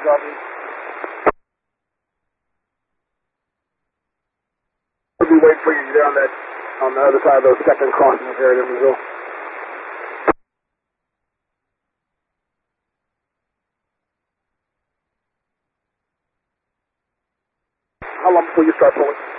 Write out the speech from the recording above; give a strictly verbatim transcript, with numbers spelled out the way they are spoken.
copy. We'll be waiting for you there on that, on the other side of those second crossings there at Evansville. How long before you start pulling?